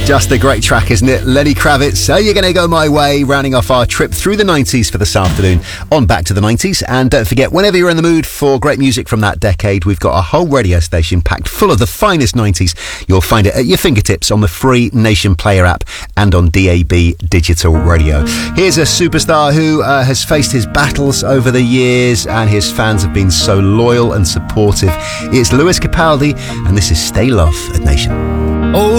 Just a great track, isn't it? Lenny Kravitz, So You're Gonna Go My Way, rounding off our trip through the 90s for this afternoon on Back to the 90s. And don't forget, whenever you're in the mood for great music from that decade, we've got a whole radio station packed full of the finest 90s. You'll find it at your fingertips on the free Nation Player app and on DAB Digital Radio. Here's a superstar who has faced his battles over the years, and his fans have been so loyal and supportive. It's Lewis Capaldi, and this is Stay Love at Nation. Oh.